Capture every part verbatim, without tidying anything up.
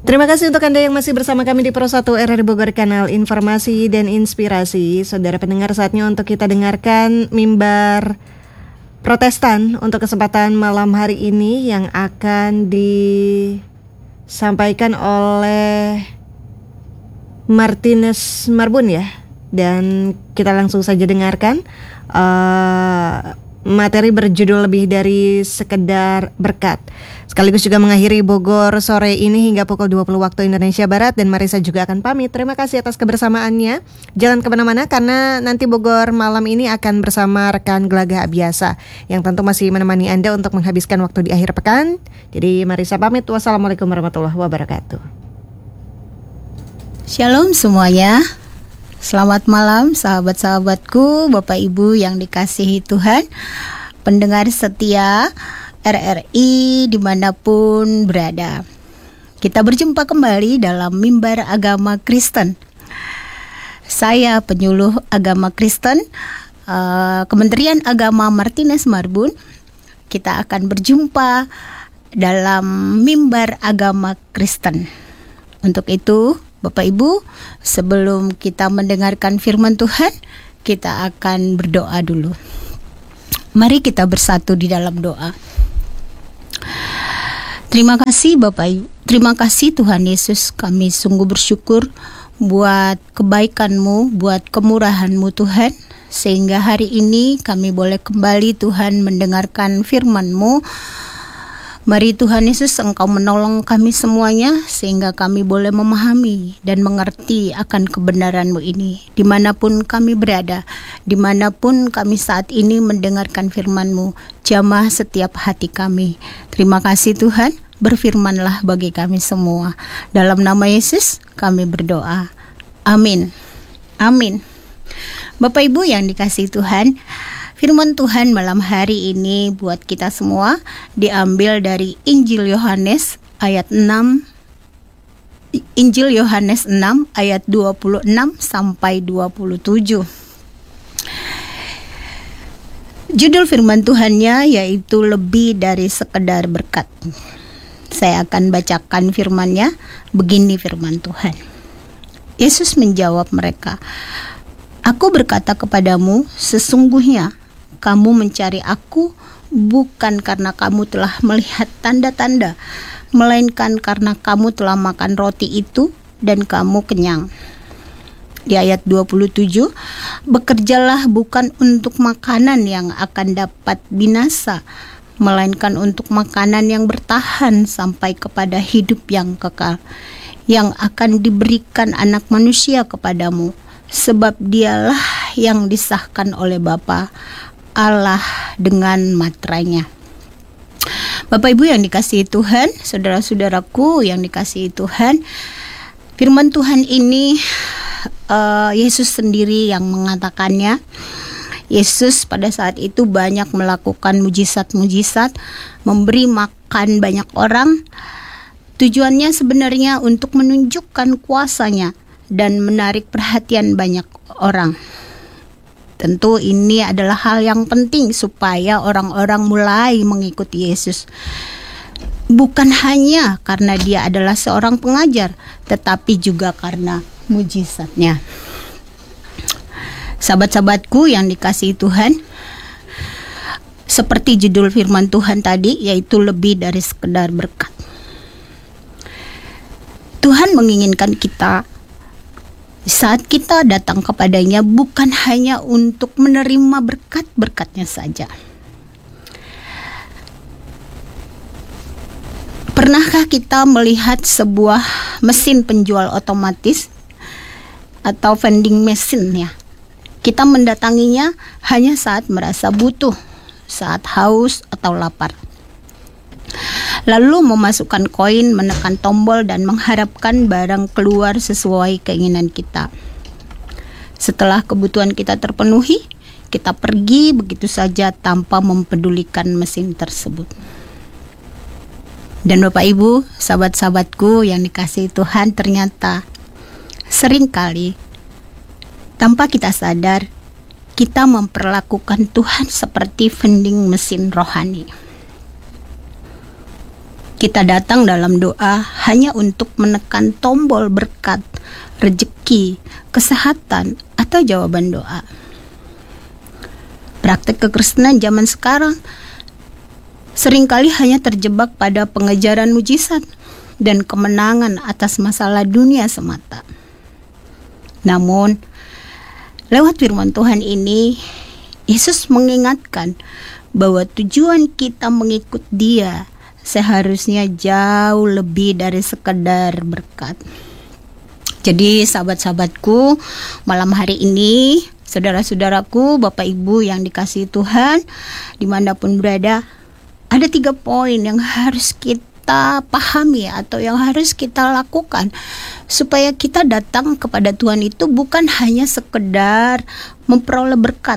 Terima kasih untuk Anda yang masih bersama kami di Pro satu R R I Bogor, kanal informasi dan inspirasi. Saudara pendengar, saatnya untuk kita dengarkan mimbar Protestan untuk kesempatan malam hari ini yang akan disampaikan oleh Martinez Marbun ya. Dan kita langsung saja dengarkan uh, materi berjudul Lebih Dari Sekedar Berkat. Sekaligus juga mengakhiri Bogor sore ini hingga pukul dua puluh waktu Indonesia Barat. Dan Marisa juga akan pamit. Terima kasih atas kebersamaannya. Jangan kemana-mana karena nanti Bogor malam ini akan bersama rekan Gelagah Biasa yang tentu masih menemani Anda untuk menghabiskan waktu di akhir pekan. Jadi Marisa pamit. Wassalamualaikum warahmatullahi wabarakatuh. Shalom semuanya. Selamat malam sahabat-sahabatku, Bapak Ibu yang dikasihi Tuhan, pendengar setia R R I dimanapun berada. Kita berjumpa kembali dalam mimbar agama Kristen. Saya penyuluh agama Kristen uh, Kementerian Agama Martinez Marbun. Kita akan berjumpa dalam mimbar agama Kristen. Untuk itu Bapak Ibu, sebelum kita mendengarkan firman Tuhan, kita akan berdoa dulu. Mari kita bersatu di dalam doa. Terima kasih Bapak Ibu, terima kasih Tuhan Yesus, kami sungguh bersyukur buat kebaikan-Mu, buat kemurahan-Mu Tuhan, sehingga hari ini kami boleh kembali Tuhan mendengarkan firman-Mu. Mari Tuhan Yesus, Engkau menolong kami semuanya sehingga kami boleh memahami dan mengerti akan kebenaran-Mu ini. Dimanapun kami berada, dimanapun kami saat ini mendengarkan firman-Mu, jamah setiap hati kami. Terima kasih Tuhan, berfirmanlah bagi kami semua. Dalam nama Yesus kami berdoa. Amin. Amin. Bapak Ibu yang dikasihi Tuhan, firman Tuhan malam hari ini buat kita semua diambil dari Injil Yohanes ayat enam, Injil Yohanes enam ayat dua puluh enam sampai dua puluh tujuh. Judul firman Tuhannya yaitu Lebih Dari Sekedar Berkat. Saya akan bacakan firman-Nya. Begini firman Tuhan. Yesus menjawab mereka, "Aku berkata kepadamu, sesungguhnya kamu mencari aku bukan karena kamu telah melihat tanda-tanda, melainkan karena kamu telah makan roti itu dan kamu kenyang." Di ayat dua puluh tujuh, "Bekerjalah bukan untuk makanan yang akan dapat binasa, melainkan untuk makanan yang bertahan sampai kepada hidup yang kekal, yang akan diberikan Anak Manusia kepadamu, sebab dialah yang disahkan oleh Bapa Allah dengan materainya." Bapak Ibu yang dikasihi Tuhan, saudara-saudaraku yang dikasihi Tuhan, firman Tuhan ini uh, Yesus sendiri yang mengatakannya. Yesus pada saat itu banyak melakukan mujizat-mujizat, memberi makan banyak orang. Tujuannya sebenarnya untuk menunjukkan kuasanya dan menarik perhatian banyak orang. Tentu ini adalah hal yang penting supaya orang-orang mulai mengikuti Yesus. Bukan hanya karena dia adalah seorang pengajar, tetapi juga karena mujizatnya. Sahabat-sahabatku yang dikasihi Tuhan, seperti judul firman Tuhan tadi, yaitu lebih dari sekedar berkat. Tuhan menginginkan kita saat kita datang kepadanya bukan hanya untuk menerima berkat-berkatnya saja. Pernahkah kita melihat sebuah mesin penjual otomatis atau vending machine ya? Kita mendatanginya hanya saat merasa butuh, saat haus atau lapar. Lalu memasukkan koin, menekan tombol dan mengharapkan barang keluar sesuai keinginan kita. Setelah kebutuhan kita terpenuhi, kita pergi begitu saja tanpa mempedulikan mesin tersebut. Dan Bapak Ibu, sahabat-sahabatku yang dikasihi Tuhan, ternyata seringkali tanpa kita sadar, kita memperlakukan Tuhan seperti vending mesin rohani. Kita datang dalam doa hanya untuk menekan tombol berkat, rezeki, kesehatan, atau jawaban doa. Praktek kekristenan zaman sekarang seringkali hanya terjebak pada pengejaran mujizat dan kemenangan atas masalah dunia semata. Namun, lewat firman Tuhan ini, Yesus mengingatkan bahwa tujuan kita mengikut Dia seharusnya jauh lebih dari sekedar berkat. Jadi sahabat-sahabatku, malam hari ini, saudara-saudaraku, Bapak Ibu yang dikasihi Tuhan, dimanapun berada, ada tiga poin yang harus kita pahami atau yang harus kita lakukan supaya kita datang kepada Tuhan itu bukan hanya sekedar memperoleh berkat,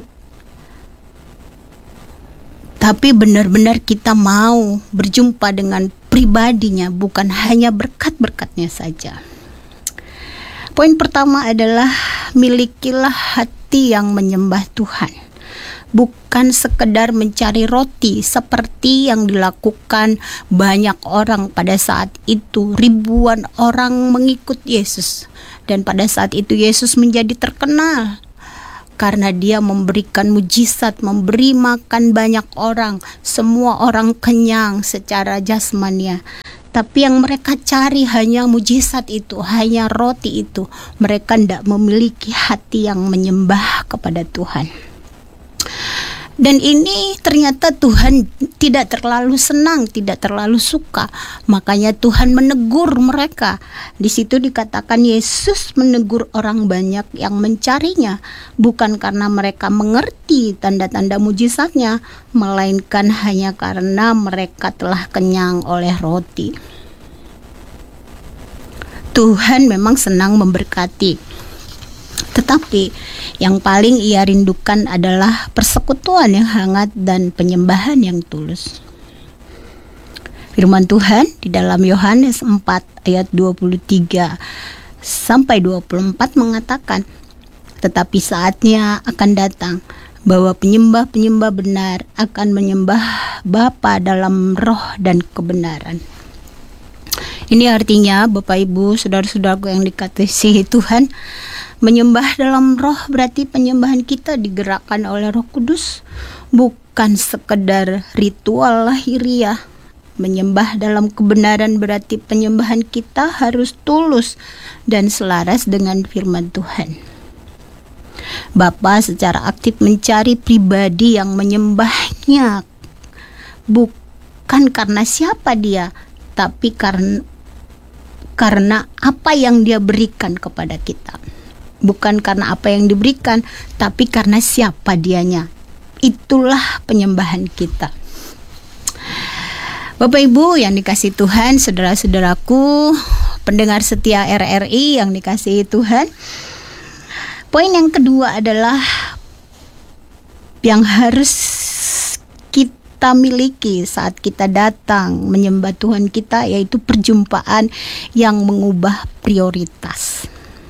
tapi benar-benar kita mau berjumpa dengan pribadinya, bukan hanya berkat-berkatnya saja. Poin pertama adalah milikilah hati yang menyembah Tuhan, bukan sekedar mencari roti seperti yang dilakukan banyak orang pada saat itu. Ribuan orang mengikut Yesus, dan pada saat itu Yesus menjadi terkenal karena Dia memberikan mujizat, memberi makan banyak orang, semua orang kenyang secara jasmania. Tapi yang mereka cari hanya mujizat itu, hanya roti itu. Mereka tidak memiliki hati yang menyembah kepada Tuhan. Dan ini ternyata Tuhan tidak terlalu senang, tidak terlalu suka. Makanya Tuhan menegur mereka. Di situ dikatakan Yesus menegur orang banyak yang mencarinya, bukan karena mereka mengerti tanda-tanda mujizatnya, melainkan hanya karena mereka telah kenyang oleh roti. Tuhan memang senang memberkati, tetapi yang paling Ia rindukan adalah persekutuan yang hangat dan penyembahan yang tulus. Firman Tuhan di dalam Yohanes empat ayat dua puluh tiga sampai dua puluh empat mengatakan, tetapi saatnya akan datang bahwa penyembah-penyembah benar akan menyembah Bapa dalam roh dan kebenaran. Ini artinya Bapak Ibu, saudara-saudaraku yang dikasihi Tuhan, menyembah dalam roh berarti penyembahan kita digerakkan oleh Roh Kudus, bukan sekedar ritual lahiriah. Menyembah dalam kebenaran berarti penyembahan kita harus tulus dan selaras dengan firman Tuhan. Bapa secara aktif mencari pribadi yang menyembahnya, bukan karena siapa dia, tapi karena karena apa yang Dia berikan kepada kita. Bukan karena apa yang diberikan, tapi karena siapa Dianya. Itulah penyembahan kita. Bapak Ibu yang dikasihi Tuhan, saudara-saudaraku, pendengar setia R R I yang dikasihi Tuhan, poin yang kedua adalah yang harus kita miliki saat kita datang menyembah Tuhan kita, yaitu perjumpaan yang mengubah prioritas.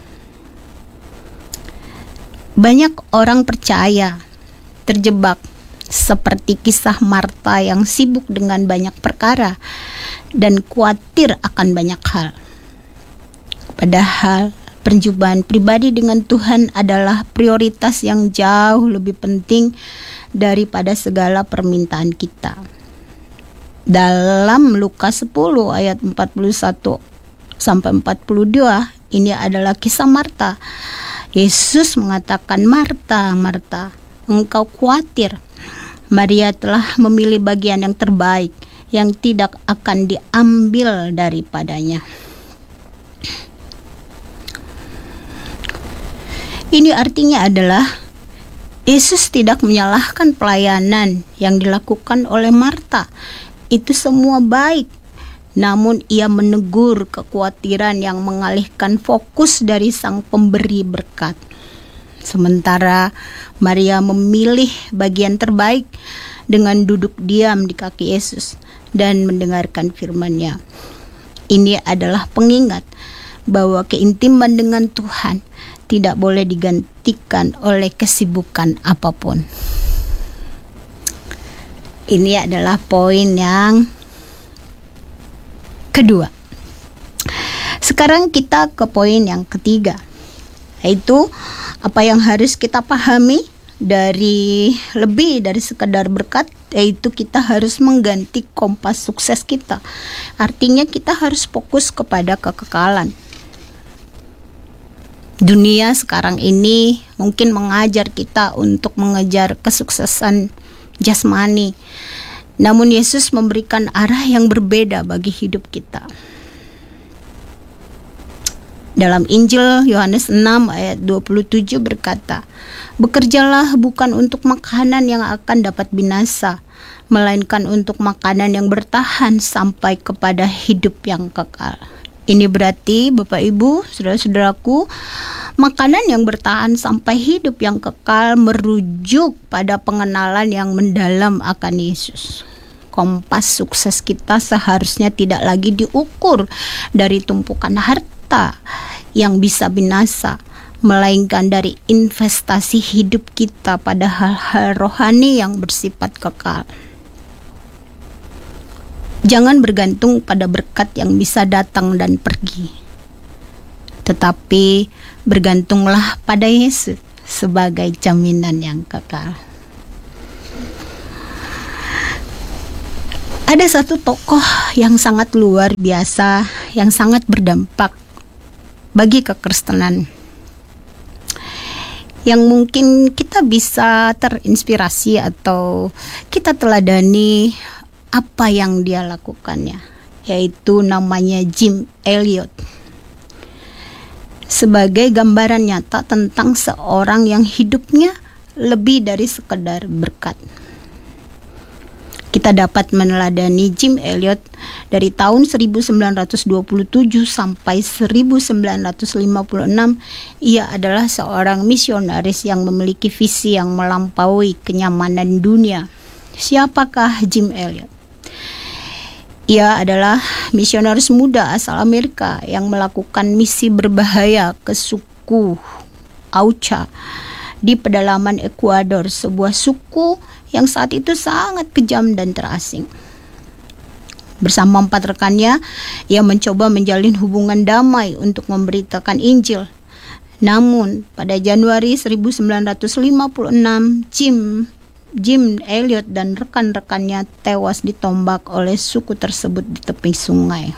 Banyak orang percaya terjebak seperti kisah Marta yang sibuk dengan banyak perkara dan khawatir akan banyak hal. Padahal perjumpaan pribadi dengan Tuhan adalah prioritas yang jauh lebih penting daripada segala permintaan kita. Dalam Lukas sepuluh ayat empat puluh satu sampai empat puluh dua, ini adalah kisah Marta. Yesus mengatakan, Marta, Marta, engkau khawatir. Maria telah memilih bagian yang terbaik, yang tidak akan diambil daripadanya. Ini artinya adalah Yesus tidak menyalahkan pelayanan yang dilakukan oleh Marta. Itu semua baik. Namun Ia menegur kekhawatiran yang mengalihkan fokus dari sang pemberi berkat. Sementara Maria memilih bagian terbaik dengan duduk diam di kaki Yesus dan mendengarkan firman-Nya. Ini adalah pengingat bahwa keintiman dengan Tuhan tidak boleh digantikan oleh kesibukan apapun. Ini adalah poin yang kedua. Sekarang kita ke poin yang ketiga, yaitu apa yang harus kita pahami dari lebih dari sekedar berkat, yaitu kita harus mengganti kompas sukses kita. Artinya kita harus fokus kepada kekekalan. Dunia sekarang ini mungkin mengajar kita untuk mengejar kesuksesan jasmani, namun Yesus memberikan arah yang berbeda bagi hidup kita. Dalam Injil Yohanes enam ayat dua puluh tujuh berkata, "Bekerjalah bukan untuk makanan yang akan dapat binasa, melainkan untuk makanan yang bertahan sampai kepada hidup yang kekal." Ini berarti Bapak Ibu, saudara-saudaraku, makanan yang bertahan sampai hidup yang kekal merujuk pada pengenalan yang mendalam akan Yesus. Kompas sukses kita seharusnya tidak lagi diukur dari tumpukan harta yang bisa binasa, melainkan dari investasi hidup kita pada hal-hal rohani yang bersifat kekal. Jangan bergantung pada berkat yang bisa datang dan pergi, tetapi bergantunglah pada Yesus sebagai jaminan yang kekal. Ada satu tokoh yang sangat luar biasa, yang sangat berdampak bagi kekristenan, yang mungkin kita bisa terinspirasi atau kita teladani apa yang dia lakukannya, yaitu namanya Jim Elliot. Sebagai gambaran nyata tentang seorang yang hidupnya lebih dari sekedar berkat. Kita dapat meneladani Jim Elliot dari tahun seribu sembilan ratus dua puluh tujuh sampai seribu sembilan ratus lima puluh enam. Ia adalah seorang misionaris yang memiliki visi yang melampaui kenyamanan dunia. Siapakah Jim Elliot? Ia adalah misionaris muda asal Amerika yang melakukan misi berbahaya ke suku Auca di pedalaman Ekuador, sebuah suku yang saat itu sangat kejam dan terasing. Bersama empat rekannya, ia mencoba menjalin hubungan damai untuk memberitakan Injil. Namun, pada Januari seribu sembilan ratus lima puluh enam, Jim Jim Elliot dan rekan-rekannya tewas ditombak oleh suku tersebut di tepi sungai.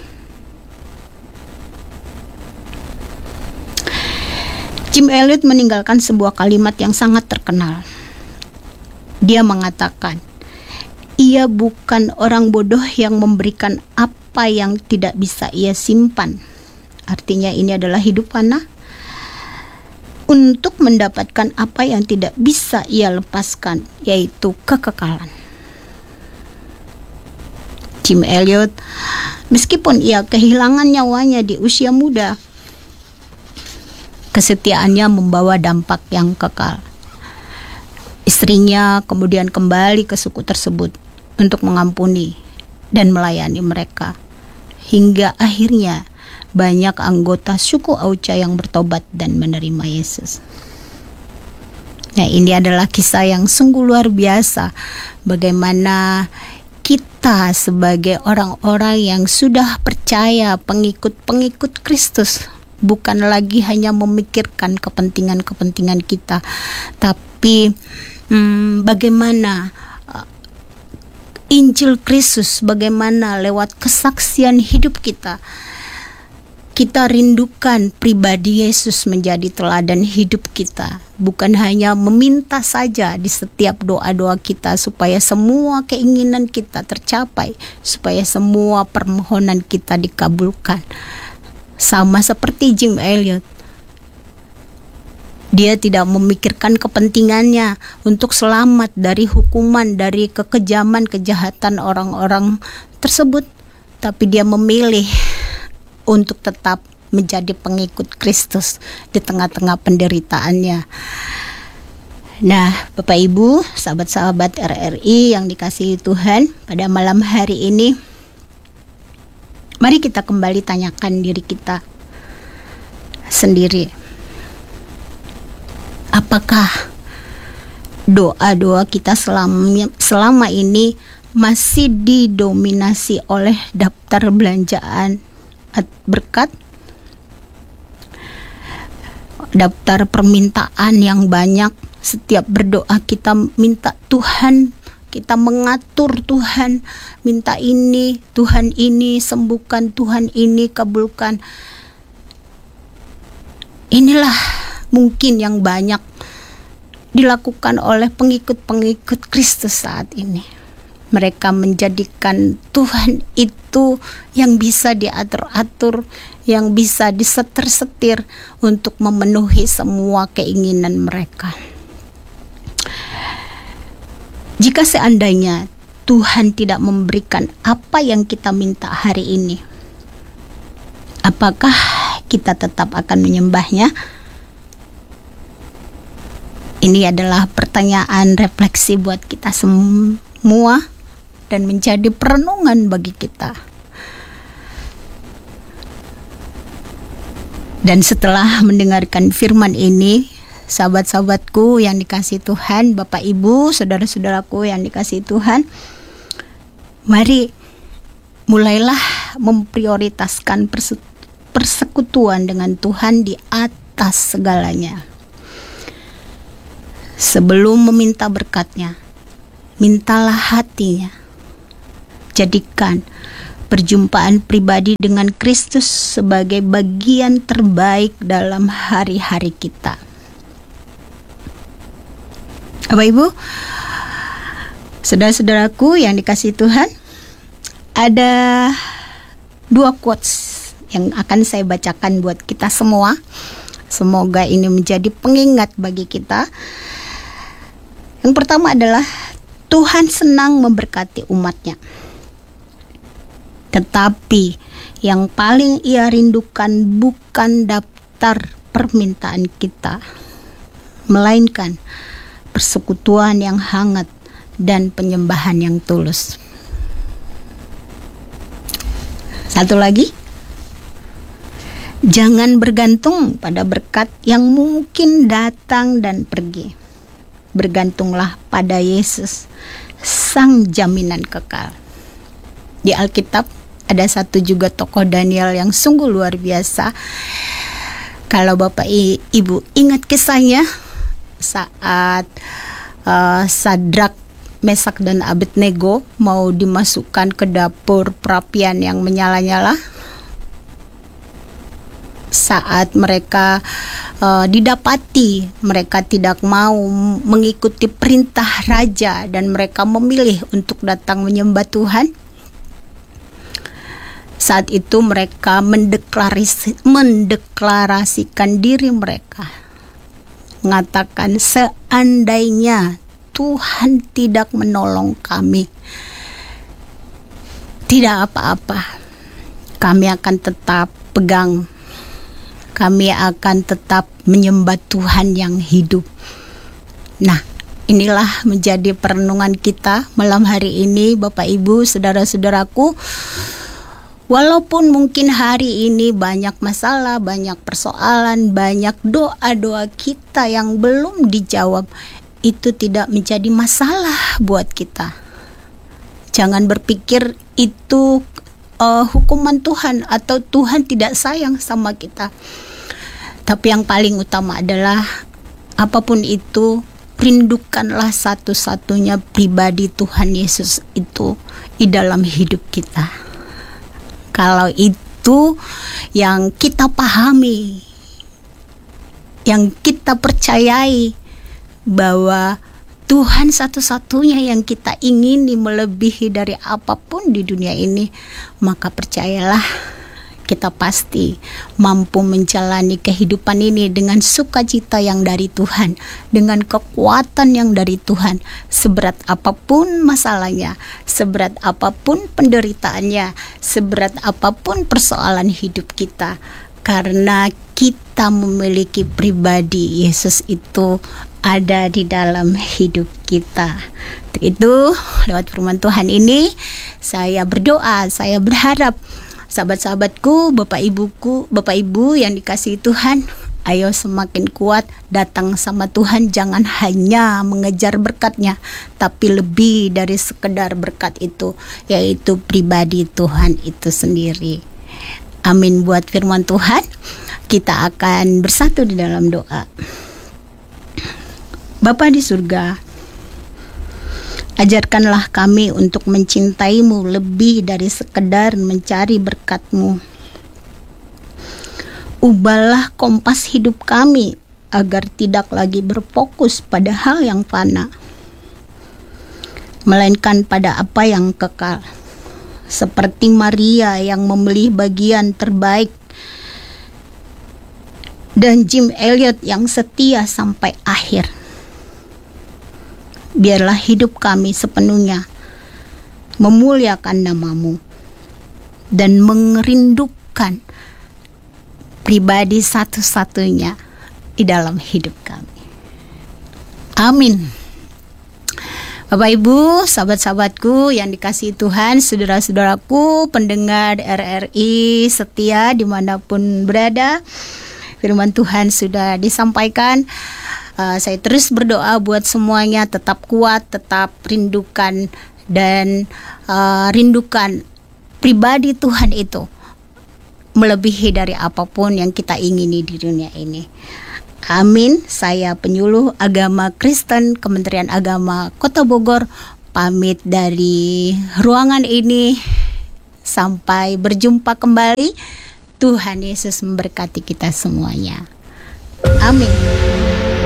Jim Elliot meninggalkan sebuah kalimat yang sangat terkenal. Dia mengatakan, "Ia bukan orang bodoh yang memberikan apa yang tidak bisa ia simpan." Artinya ini adalah hidup fana untuk mendapatkan apa yang tidak bisa ia lepaskan, yaitu kekekalan. Jim Elliot, meskipun ia kehilangan nyawanya di usia muda, kesetiaannya membawa dampak yang kekal. Istrinya kemudian kembali ke suku tersebut untuk mengampuni dan melayani mereka, hingga akhirnya banyak anggota suku Auca yang bertobat dan menerima Yesus. Nah, ini adalah kisah yang sungguh luar biasa, bagaimana kita sebagai orang-orang yang sudah percaya, pengikut-pengikut Kristus, bukan lagi hanya memikirkan kepentingan-kepentingan kita, tapi hmm, bagaimana uh, Injil Kristus, bagaimana lewat kesaksian hidup kita, kita rindukan pribadi Yesus menjadi teladan hidup kita. Bukan hanya meminta saja di setiap doa-doa kita supaya semua keinginan kita tercapai, supaya semua permohonan kita dikabulkan. Sama seperti Jim Elliot, dia tidak memikirkan kepentingannya untuk selamat dari hukuman, dari kekejaman, kejahatan orang-orang tersebut, tapi dia memilih untuk tetap menjadi pengikut Kristus di tengah-tengah penderitaannya. Nah, Bapak Ibu, sahabat-sahabat R R I yang dikasihi Tuhan, pada malam hari ini, mari kita kembali tanyakan diri kita sendiri. Apakah doa-doa kita selama, selama ini masih didominasi oleh daftar belanjaan berkat, daftar permintaan yang banyak. Setiap berdoa kita minta Tuhan, kita mengatur Tuhan, minta ini, Tuhan ini sembuhkan, Tuhan ini kabulkan. Inilah mungkin yang banyak dilakukan oleh pengikut-pengikut Kristus saat ini. Mereka menjadikan Tuhan itu yang bisa diatur-atur, yang bisa disetir-setir untuk memenuhi semua keinginan mereka. Jika seandainya Tuhan tidak memberikan apa yang kita minta hari ini, apakah kita tetap akan menyembahnya? Ini adalah pertanyaan refleksi buat kita semua dan menjadi perenungan bagi kita. Dan setelah mendengarkan firman ini, sahabat-sahabatku yang dikasihi Tuhan, Bapak Ibu, saudara-saudaraku yang dikasihi Tuhan, mari mulailah memprioritaskan perse- persekutuan dengan Tuhan di atas segalanya. Sebelum meminta berkat-Nya, mintalah hatinya. Jadikan perjumpaan pribadi dengan Kristus sebagai bagian terbaik dalam hari-hari kita. Bapak Ibu, saudara-saudaraku yang dikasihi Tuhan, ada dua quotes yang akan saya bacakan buat kita semua. Semoga ini menjadi pengingat bagi kita. Yang pertama adalah Tuhan senang memberkati umat-Nya. Tetapi yang paling Ia rindukan bukan daftar permintaan kita, melainkan persekutuan yang hangat dan penyembahan yang tulus. Satu lagi, jangan bergantung pada berkat yang mungkin datang dan pergi. Bergantunglah pada Yesus, Sang Jaminan Kekal. Di Alkitab ada satu juga tokoh Daniel yang sungguh luar biasa. Kalau Bapak I, Ibu ingat kisahnya, saat uh, Sadrak, Mesak dan Abednego mau dimasukkan ke dapur perapian yang menyala-nyala. Saat mereka uh, didapati mereka tidak mau mengikuti perintah raja dan mereka memilih untuk datang menyembah Tuhan, saat itu mereka mendeklarasi, mendeklarasikan diri mereka, mengatakan seandainya Tuhan tidak menolong kami, tidak apa-apa, kami akan tetap pegang, kami akan tetap menyembah Tuhan yang hidup. Nah, inilah menjadi perenungan kita malam hari ini, Bapak Ibu, saudara-saudaraku. Walaupun mungkin hari ini banyak masalah, banyak persoalan, banyak doa-doa kita yang belum dijawab, itu tidak menjadi masalah buat kita. Jangan berpikir itu uh, hukuman Tuhan atau Tuhan tidak sayang sama kita. Tapi yang paling utama adalah apapun itu, rindukanlah satu-satunya pribadi Tuhan Yesus itu di dalam hidup kita. Kalau itu yang kita pahami, yang kita percayai, bahwa Tuhan satu-satunya yang kita ingini melebihi dari apapun di dunia ini, maka percayalah kita pasti mampu menjalani kehidupan ini dengan sukacita yang dari Tuhan, dengan kekuatan yang dari Tuhan. Seberat apapun masalahnya, seberat apapun penderitaannya, seberat apapun persoalan hidup kita, karena kita memiliki pribadi Yesus itu ada di dalam hidup kita. Untuk itu, lewat firman Tuhan ini, saya berdoa, saya berharap sahabat-sahabatku, Bapak Ibuku, Bapak Ibu yang dikasihi Tuhan, Ayo semakin kuat datang sama Tuhan, jangan hanya mengejar berkatnya, tapi lebih dari sekedar berkat itu, yaitu pribadi Tuhan itu sendiri. Amin buat firman Tuhan. Kita akan bersatu di dalam doa. Bapa di surga, ajarkanlah kami untuk mencintai-Mu lebih dari sekedar mencari berkat-Mu. Ubahlah kompas hidup kami agar tidak lagi berfokus pada hal yang fana, melainkan pada apa yang kekal. Seperti Maria yang memilih bagian terbaik dan Jim Elliot yang setia sampai akhir. Biarlah hidup kami sepenuhnya memuliakan nama-Mu dan merindukan pribadi satu-satunya di dalam hidup kami. Amin. Bapak Ibu, sahabat-sahabatku yang dikasihi Tuhan, saudara-saudaraku, pendengar R R I setia dimanapun berada, firman Tuhan sudah disampaikan. Uh, saya terus berdoa buat semuanya tetap kuat, tetap rindukan dan uh, rindukan pribadi Tuhan itu melebihi dari apapun yang kita ingini di dunia ini. Amin. Saya penyuluh agama Kristen Kementerian Agama Kota Bogor pamit dari ruangan ini. Sampai berjumpa kembali. Tuhan Yesus memberkati kita semuanya. Amin.